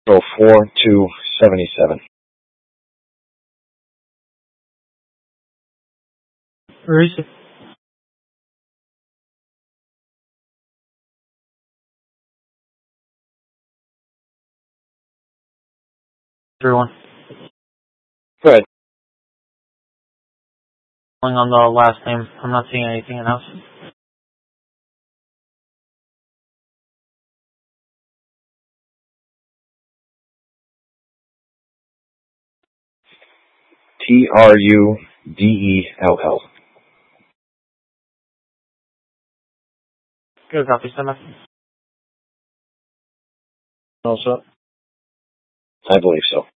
4277. Where is it? Everyone. Go ahead. Going on the last name. I'm not seeing anything else. TRUDELL. Good copy, Stomach. Also, I believe so.